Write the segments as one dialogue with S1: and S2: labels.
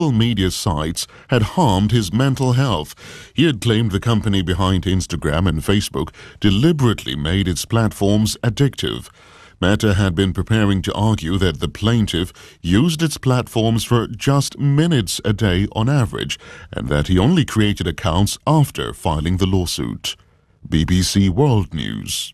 S1: media sites had harmed his mental health. He had claimed the company behind Instagram and Facebook deliberately made its platforms addictive. Meta had been preparing to argue that the plaintiff used its platforms for just minutes a day on average, and that he only created accounts after filing the lawsuit. BBC World News.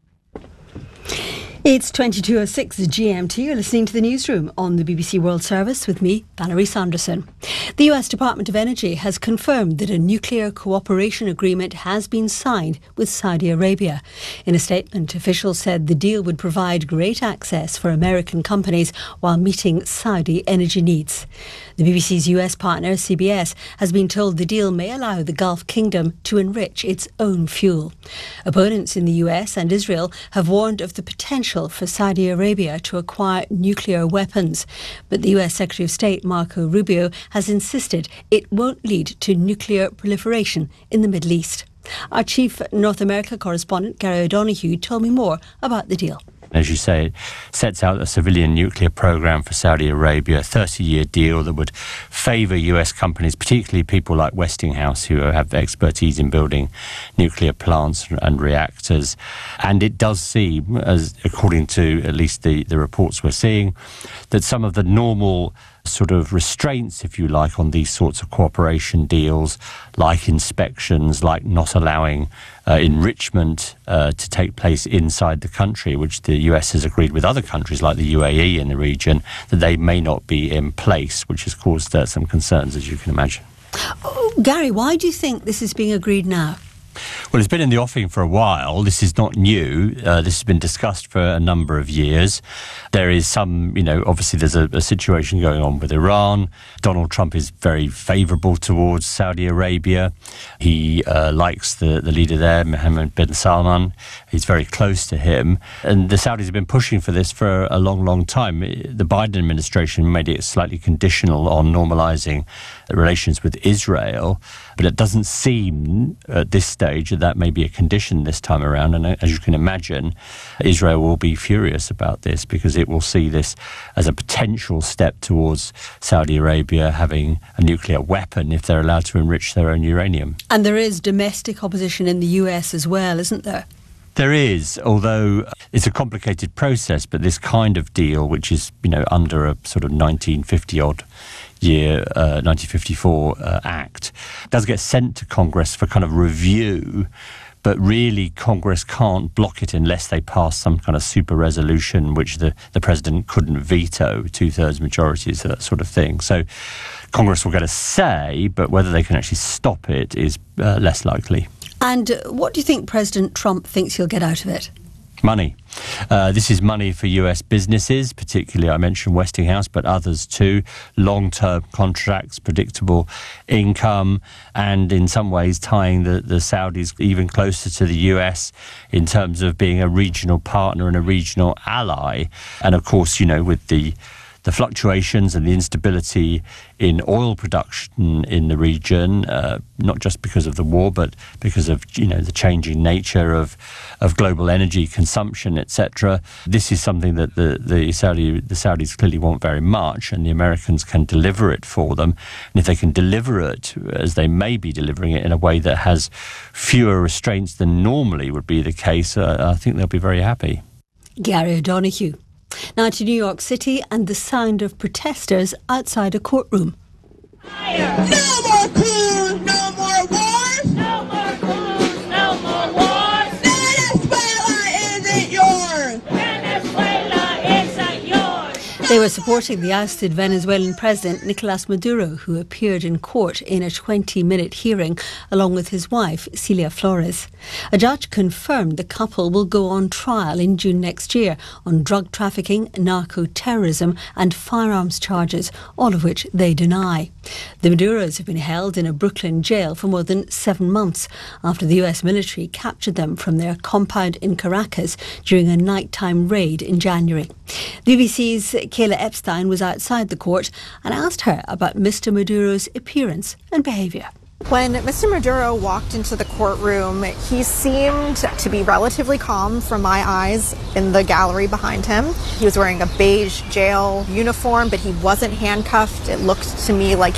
S2: It's 22:06 GMT. You're listening to the newsroom on the BBC World Service with me, Valerie Sanderson. The US Department of Energy has confirmed that a nuclear cooperation agreement has been signed with Saudi Arabia. In a statement, officials said the deal would provide great access for American companies while meeting Saudi energy needs. The BBC's US partner, CBS, has been told the deal may allow the Gulf Kingdom to enrich its own fuel. Opponents in the US and Israel have warned of the potential for Saudi Arabia to acquire nuclear weapons. But the US Secretary of State, Marco Rubio, has insisted it won't lead to nuclear proliferation in the Middle East. Our chief North America correspondent, Gary O'Donoghue, told me more about the deal.
S3: As you say, it sets out a civilian nuclear program for Saudi Arabia, a 30-year deal that would favour US companies, particularly people like Westinghouse, who have expertise in building nuclear plants and reactors. And it does seem, as according to at least the reports we're seeing, that some of the normal sort of restraints, if you like, on these sorts of cooperation deals, like inspections, like not allowing enrichment to take place inside the country, which the US has agreed with other countries like the UAE in the region, that they may not be in place, which has caused some concerns, as you can imagine.
S2: Oh, Gary, why do you think this is being agreed now?
S3: Well, it's been in the offing for a while. This is not new. This has been discussed for a number of years. There is some, obviously there's a situation going on with Iran. Donald Trump is very favourable towards Saudi Arabia. He likes the leader there, Mohammed bin Salman. He's very close to him. And the Saudis have been pushing for this for a long, long time. The Biden administration made it slightly conditional on normalising relations with Israel. But it doesn't seem at this stage that may be a condition this time around. And as you can imagine, Israel will be furious about this because it will see this as a potential step towards Saudi Arabia having a nuclear weapon if they're allowed to enrich their own uranium.
S2: And there is domestic opposition in the US as well, isn't there?
S3: There is, although it's a complicated process, but this kind of deal, which is, under a sort of 1950-odd year 1954 Act, does get sent to Congress for kind of review, but really Congress can't block it unless they pass some kind of super resolution which the president couldn't veto, 2/3 majorities, that sort of thing. So Congress will get a say, but whether they can actually stop it is less likely.
S2: And what do you think President Trump thinks he'll get out of it?
S3: Money. This is money for US businesses, particularly I mentioned Westinghouse, but others too. Long-term contracts, predictable income, and in some ways tying the Saudis even closer to the US in terms of being a regional partner and a regional ally. And of course, with the fluctuations and the instability in oil production in the region, not just because of the war, but because of the changing nature of global energy consumption, etc. This is something that the Saudis clearly want very much, and the Americans can deliver it for them. And if they can deliver it, as they may be delivering it, in a way that has fewer restraints than normally would be the case, I think they'll be very happy.
S2: Gary O'Donoghue. Now to New York City and the sound of protesters outside a courtroom.
S4: No more coups, no more wars.
S5: No more coups, no more wars.
S4: Venezuela isn't yours.
S5: Venezuela isn't yours.
S2: They were supporting the ousted Venezuelan president Nicolas Maduro, who appeared in court in a 20-minute hearing along with his wife, Celia Flores. A judge confirmed the couple will go on trial in June next year on drug trafficking, narco-terrorism and firearms charges, all of which they deny. The Maduros have been held in a Brooklyn jail for more than 7 months after the US military captured them from their compound in Caracas during a nighttime raid in January. The BBC's Kayla Epstein was outside the court and asked her about Mr. Maduro's appearance and behaviour.
S6: When Mr. Maduro walked into the courtroom, he seemed to be relatively calm from my eyes in the gallery behind him. He was wearing a beige jail uniform, but he wasn't handcuffed. It looked to me like